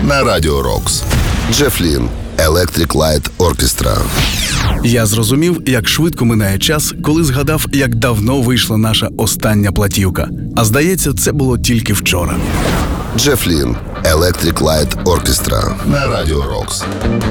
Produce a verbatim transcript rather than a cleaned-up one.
на Радіо Рокс. Джеф Лін, Electric Light Orchestra. Я зрозумів, як швидко минає час, коли згадав, як давно вийшла наша остання платівка. А здається, це було тільки вчора. Джеф Лін, Electric Light Orchestra на Радіо Рокс.